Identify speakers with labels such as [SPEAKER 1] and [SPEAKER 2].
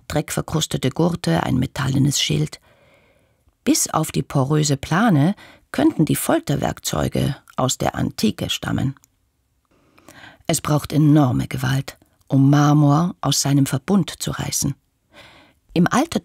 [SPEAKER 1] dreckverkrustete Gurte, ein metallenes Schild. Bis auf die poröse Plane könnten die Folterwerkzeuge aus der Antike stammen. Es braucht enorme Gewalt, um Marmor aus seinem Verbund zu reißen. Im Altertum